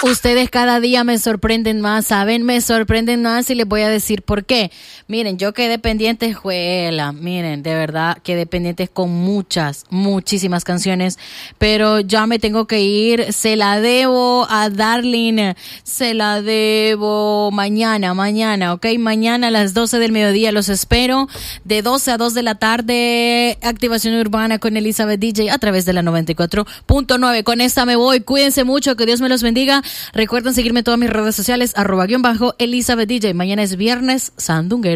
Ustedes cada día me sorprenden más, ¿saben? Me sorprenden más y les voy a decir por qué. Miren, yo quedé pendiente, juela, miren, de verdad, quedé pendiente con muchísimas canciones, pero ya me tengo que ir. Se la debo a Darling, se la debo mañana, ¿ok? Mañana a las 12 del mediodía los espero, de 12 a 2 de la tarde, Activación Urbana con Elizabeth DJ a través de la 94.9. Con esta me voy, cuídense mucho, que Dios me los bendiga. Recuerden seguirme en todas mis redes sociales, @Elizabeth DJ. Mañana es viernes sandunguero.